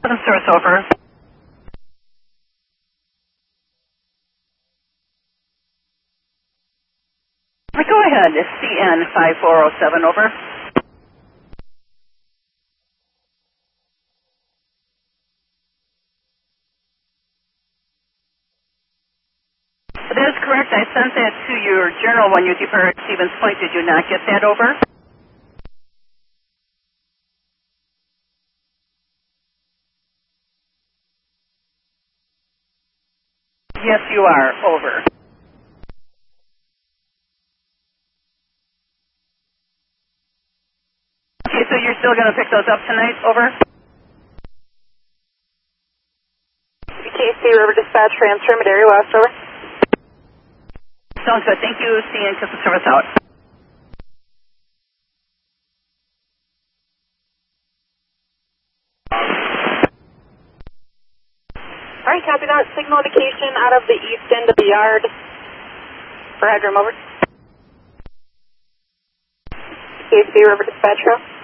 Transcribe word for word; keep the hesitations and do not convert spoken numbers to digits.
Customer service over. Go ahead, it's C N five four zero seven, over. That is correct. I sent that to your general when you departed Stevens Point. Did you not get that, over? Yes, you are, over. Okay, so you're still going to pick those up tonight, over? K C River Dispatch, transfer, Madera West, over. Sounds good. Thank you. C N Customer Service out. All right, copy that. Signal indication out of the east end of the yard for headroom, over. K C River Dispatch, row.